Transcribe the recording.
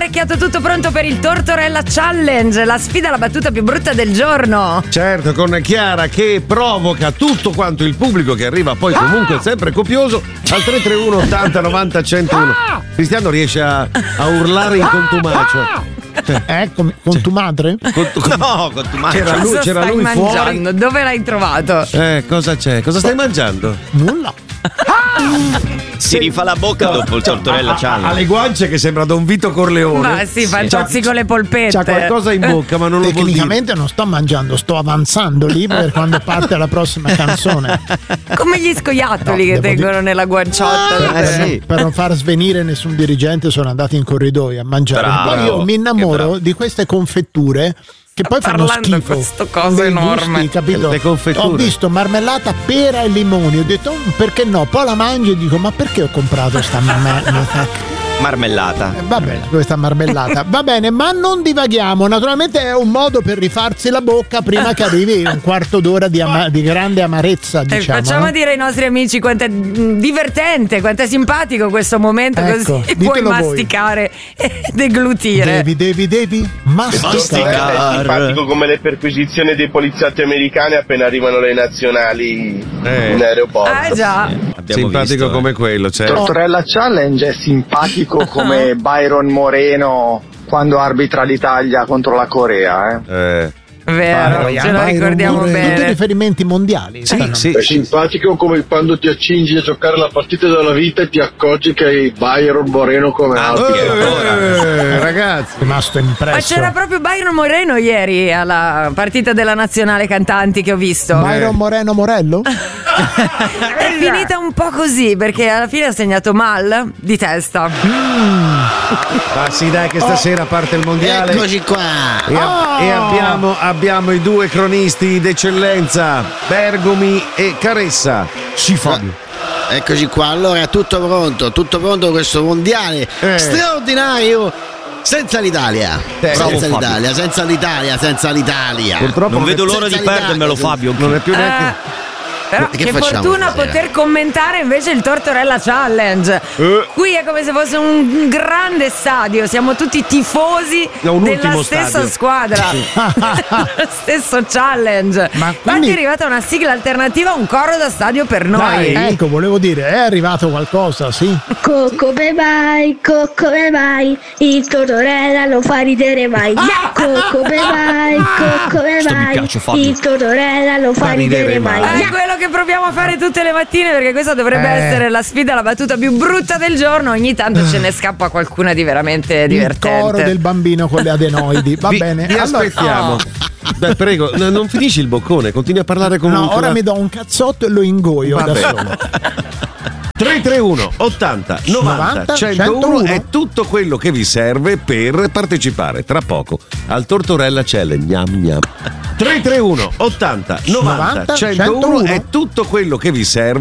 apparecchiato, tutto pronto per il Tortorella Challenge, la sfida alla battuta più brutta del giorno. Certo, con Chiara che provoca tutto quanto il pubblico che arriva poi comunque sempre copioso al 331 80 90 101. Cristiano riesce a urlare in contumacio. Con tu madre? No, con tu madre. C'era lui mangiando? fuori. Dove l'hai trovato? Cosa c'è? Cosa stai mangiando? Nulla. Si rifà la bocca dopo il Tortorella Challenge. Ha le guance che sembra Don Vito Corleone. Ma sì, Fantozzi con le polpette. C'ha qualcosa in bocca, ma non lo vuol dire. Tecnicamente non sto mangiando, sto avanzando lì per quando parte la prossima canzone. Come gli scoiattoli che tengono nella guanciotta. Sì. Per non far svenire nessun dirigente sono andati in corridoio a mangiare. Bravo, Poi io mi innamoro bravo. di queste confetture che poi fanno Parlando di schifo. questo coso Dei enorme. gusti, capito? Le confetture. Ho visto marmellata, pera e limoni. Ho detto perché no? Poi la mangio e dico ma perché ho comprato sta Marmellata. va bene, questa marmellata. Va bene, ma non divaghiamo. Naturalmente è un modo per rifarsi la bocca prima che arrivi un quarto d'ora di grande amarezza, diciamo. Facciamo no? dire ai nostri amici quanto è divertente, quanto è simpatico questo momento, Ecco, così puoi ditelo voi. masticare e deglutire. Devi masticare. È simpatico come le perquisizioni dei poliziotti americani appena arrivano le nazionali in aeroporto. Ah già. Abbiamo Simpatico visto, come quello, certo. Tortorella Challenge è simpatico come Byron Moreno quando arbitra l'Italia contro la Corea. Vero, ce lo ricordiamo Tutti bene. riferimenti mondiali. Sì. Simpatico come quando ti accingi a giocare la partita della vita e ti accorgi che hai Byron Moreno come Ragazzi. Rimasto Ma impresso. c'era proprio Byron Moreno ieri alla partita della Nazionale Cantanti che ho visto. Byron Moreno Morello? È finita un po' così perché alla fine ha segnato Mal di testa. Ma sì, dai, che stasera parte il mondiale. Eccoci qua. E abbiamo i due cronisti d'eccellenza, Bergomi e Caressa. Fabio. Eccoci qua. Allora, tutto pronto questo mondiale straordinario. Senza l'Italia. Senza l'Italia. Purtroppo Non vedo l'ora di Senza perdermelo, l'Italia. Fabio. non è più neanche. Però Che che facciamo fortuna stasera? poter commentare invece il Tortorella Challenge. Qui è come se fosse un grande stadio, siamo tutti tifosi un della ultimo stessa stadio. squadra. Lo stesso challenge. Ma Infatti quindi- è arrivata una sigla alternativa, un coro da stadio per noi. Ecco, volevo dire, è arrivato qualcosa, sì. Come mai, il Tortorella lo fa ridere mai. Come mai, piace, Fabio. il Tortorella lo fa ridere mai. È quello che proviamo a fare tutte le mattine, perché questa dovrebbe essere la sfida, la battuta più brutta del giorno. Ogni tanto ce ne scappa qualcuna di veramente divertente. Il coro del bambino con le adenoidi. Va bene. Vi Allora- aspettiamo. Dai, prego, non finisci il boccone, continui a parlare come No, ora mi do un cazzotto e lo ingoio da solo. 331 80 90 101 è tutto quello che vi serve per partecipare tra poco al Tortorella Challenge. Gnam gnam. 331 80 90 101 è tutto quello che vi serve